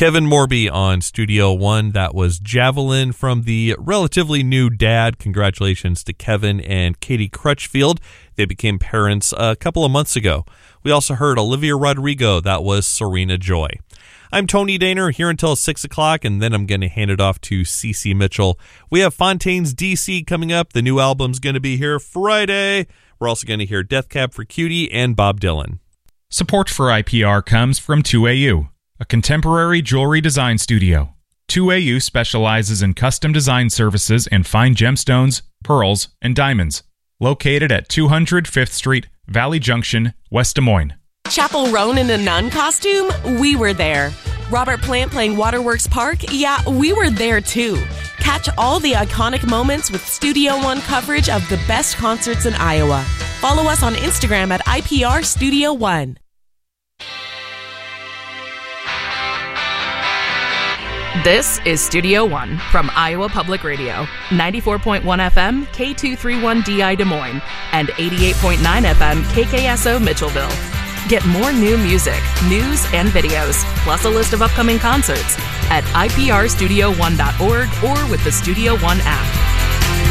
Kevin Morby on Studio One. That was Javelin from the relatively new Dad. Congratulations to Kevin and Katie Crutchfield. They became parents a couple of months ago. We also heard Olivia Rodrigo. That was Serena Joy. I'm Tony Daner here until 6 o'clock, and then I'm going to hand it off to CeCe Mitchell. We have Fontaines DC coming up. The new album's going to be here Friday. We're also going to hear Death Cab for Cutie and Bob Dylan. Support for IPR comes from 2AU, a contemporary jewelry design studio. 2AU specializes in custom design services and fine gemstones, pearls, and diamonds. Located at 200 5th Street, Valley Junction, West Des Moines. Chappell Roan in a nun costume? We were there. Robert Plant playing Waterworks Park? Yeah, we were there too. Catch all the iconic moments with Studio One coverage of the best concerts in Iowa. Follow us on Instagram at IPR Studio One. This is Studio One from Iowa Public Radio, 94.1 FM, K231DI Des Moines, and 88.9 FM, KKSO Mitchellville. Get more new music, news, and videos, plus a list of upcoming concerts at iprstudio1.org or with the Studio One app.